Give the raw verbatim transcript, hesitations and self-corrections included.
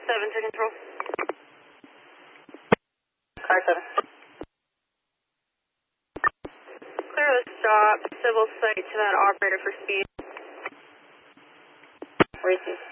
seven to control. Car seven. Clear the stop, civil site to that operator for speed. Receive.